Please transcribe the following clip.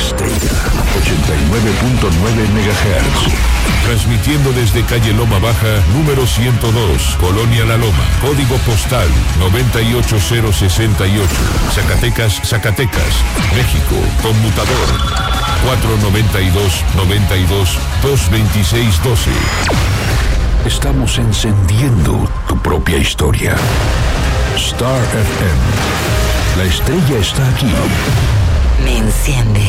Estrella 89.9 MHz. Transmitiendo desde calle Loma Baja, número 102, Colonia La Loma, código postal 98068, Zacatecas, México, conmutador 492-92-226-12. Estamos encendiendo tu propia historia. Star FM. La estrella está aquí. Me enciende.